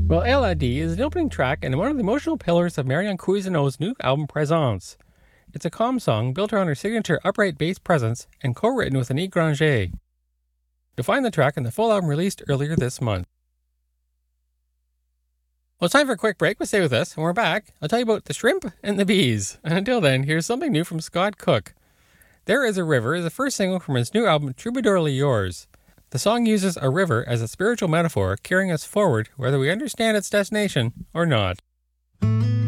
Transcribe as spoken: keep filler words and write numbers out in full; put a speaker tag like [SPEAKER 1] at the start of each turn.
[SPEAKER 1] Well, L A D is the opening track and one of the emotional pillars of Marion Cousineau's new album Présence. It's a calm song built around her signature upright bass presence and co-written with Annie Granger. You'll find the track in the full album released earlier this month. Well, it's time for a quick break, but stay with us. When we're back, I'll tell you about the shrimp and the bees. And until then, here's something new from Scott Cook. There Is a River is the first single from his new album Troubadourly Yours. The song uses a river as a spiritual metaphor carrying us forward whether we understand its destination or not.